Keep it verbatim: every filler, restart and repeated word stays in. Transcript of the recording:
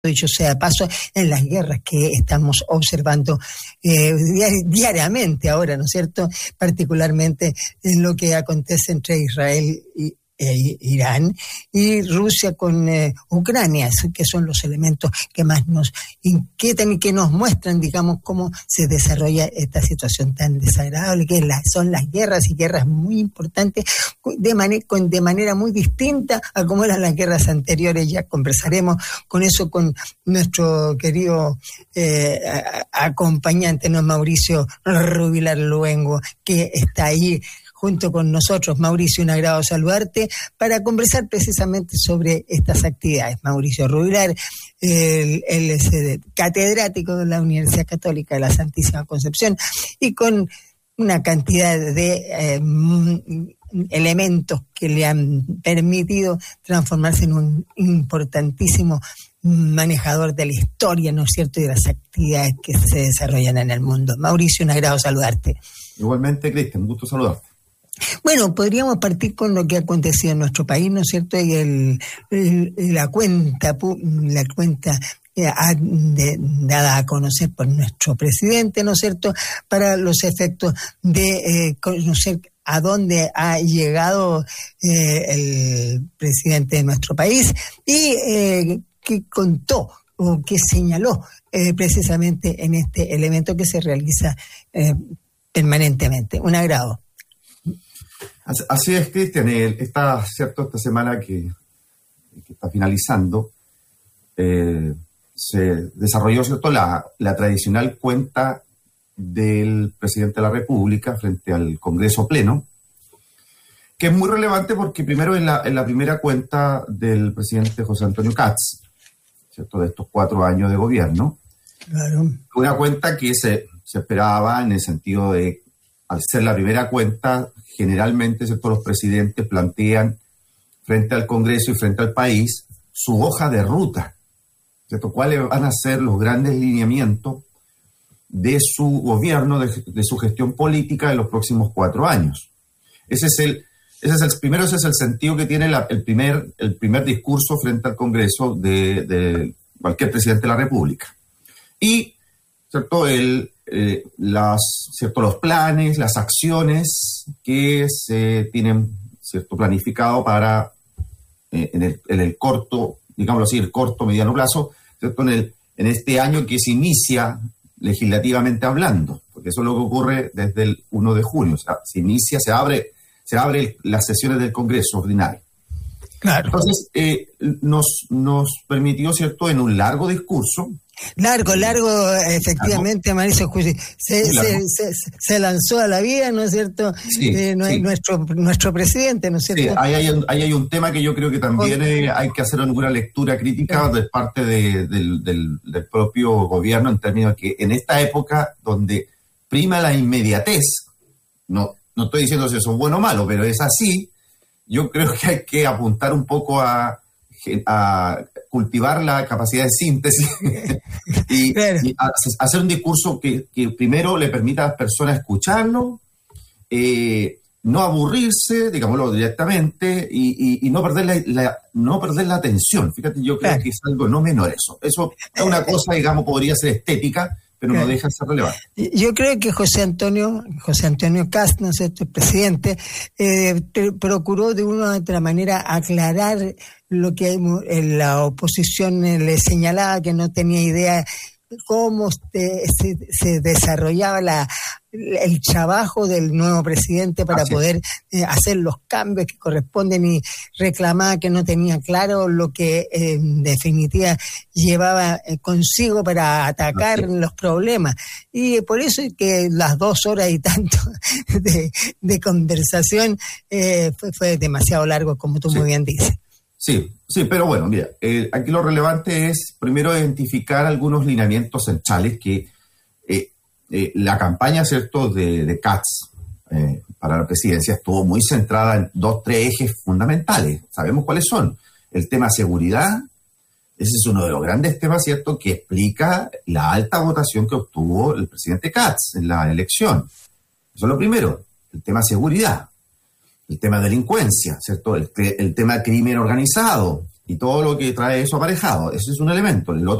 dicho sea de paso, en las guerras que estamos observando eh, diariamente ahora, ¿no es cierto? Particularmente en lo que acontece entre Israel y e Irán y Rusia con eh, Ucrania, que son los elementos que más nos inquietan y que nos muestran, digamos, cómo se desarrolla esta situación tan desagradable, que la, son las guerras y guerras muy importantes, de, man- con, de manera muy distinta a cómo eran las guerras anteriores. Ya conversaremos con eso con nuestro querido eh, acompañante, ¿no? Mauricio Rubilar Luengo, que está ahí junto con nosotros. Mauricio, un agrado saludarte para conversar precisamente sobre estas actividades. Mauricio Rubilar, él, él es catedrático de la Universidad Católica de la Santísima Concepción y con una cantidad de eh, elementos que le han permitido transformarse en un importantísimo manejador de la historia, ¿no es cierto?, y de las actividades que se desarrollan en el mundo. Mauricio, un agrado saludarte. Igualmente, Cristian, un gusto saludarte. Bueno, podríamos partir con lo que ha acontecido en nuestro país, ¿no es cierto? Y el, el, la cuenta, la cuenta eh, de, dada a conocer por nuestro presidente, ¿no es cierto?, para los efectos de eh, conocer a dónde ha llegado eh, el presidente de nuestro país y eh, que contó o que señaló eh, precisamente en este elemento que se realiza eh, permanentemente. Un agrado. Así es, Cristian. Esta, cierto, esta semana que, que está finalizando, eh, se desarrolló, cierto, la, la tradicional cuenta del presidente de la República frente al Congreso Pleno, que es muy relevante porque primero es la, en la primera cuenta del presidente José Antonio Kats, cierto, de estos cuatro años de gobierno. Claro. Una cuenta que se, se esperaba en el sentido de, al ser la primera cuenta, generalmente, ¿cierto?, los presidentes plantean frente al Congreso y frente al país su hoja de ruta, ¿cierto?, cuáles van a ser los grandes lineamientos de su gobierno, de, de su gestión política de los próximos cuatro años. Ese es el, ese es el primero, ese es el sentido que tiene la, el, primer, el primer discurso frente al Congreso de, de cualquier presidente de la República. Y, ¿cierto?, el Eh, las, cierto, los planes, las acciones que se tienen, cierto, planificado para eh, en, el, en el corto, digámoslo así, el corto, mediano plazo, cierto, en, el, en este año que se inicia legislativamente hablando, porque eso es lo que ocurre desde el primero de junio, o sea, se inicia, se abre, se abre las sesiones del Congreso ordinario. Claro. Entonces, eh, nos, nos permitió, cierto, en un largo discurso, Largo, largo, efectivamente, Mauricio, se, se, se, se lanzó a la vida, ¿no es cierto? Sí, eh, sí. Nuestro, nuestro presidente, ¿no es cierto? Sí, ahí hay, un, ahí hay un tema que yo creo que también eh, hay que hacer una lectura crítica de parte de, del, del, del propio gobierno, en términos de que en esta época donde prima la inmediatez, no, no estoy diciendo si eso es bueno o malo, pero es así, yo creo que hay que apuntar un poco a, a cultivar la capacidad de síntesis y, claro. y hacer un discurso que, que primero le permita a las personas escucharlo, eh, no aburrirse, digámoslo directamente, y, y, y no perder la, la, no perder la atención. Fíjate, yo creo claro. que es algo no menor eso. Eso es una cosa, digamos, podría ser estética, pero claro. no deja de ser relevante. Yo creo que José Antonio, José Antonio Kast, ¿no es cierto?, el presidente, eh, te, procuró de una u otra manera aclarar lo que en la oposición le señalaba, que no tenía idea cómo se, se, se desarrollaba la, el trabajo del nuevo presidente para Así poder eh, hacer los cambios que corresponden, y reclamaba que no tenía claro lo que eh, en definitiva llevaba eh, consigo para atacar Así. los problemas. Y por eso es que las dos horas y tanto de, de conversación eh, fue, fue demasiado largo, como tú sí. muy bien dices. Sí, sí, pero bueno, mira, eh, aquí lo relevante es primero identificar algunos lineamientos centrales que eh, eh, la campaña, ¿cierto?, de, de Kats eh, para la presidencia estuvo muy centrada en dos, tres ejes fundamentales. Sabemos cuáles son. El tema seguridad, ese es uno de los grandes temas, ¿cierto?, que explica la alta votación que obtuvo el presidente Kats en la elección. Eso es lo primero, el tema seguridad. El tema de delincuencia, ¿cierto? El, el tema crimen organizado, y todo lo que trae eso aparejado. Ese es un elemento. El otro